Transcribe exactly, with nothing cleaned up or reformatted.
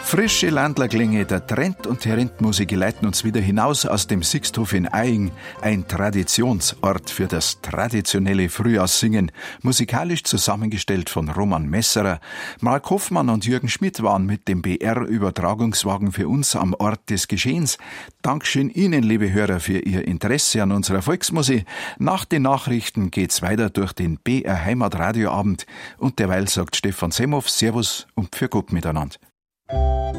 Frische Landlerklänge, der Trend und die Rentmusik leiten uns wieder hinaus aus dem Sixthof in Eying, ein Traditionsort für das traditionelle Frühjahrssingen, musikalisch zusammengestellt von Roman Messerer. Mark Hoffmann und Jürgen Schmidt waren mit dem B R-Übertragungswagen für uns am Ort des Geschehens. Dankeschön Ihnen, liebe Hörer, für Ihr Interesse an unserer Volksmusik. Nach den Nachrichten geht's weiter durch den B R Heimatradioabend und derweil sagt Stefan Semhoff Servus und für Gott miteinander.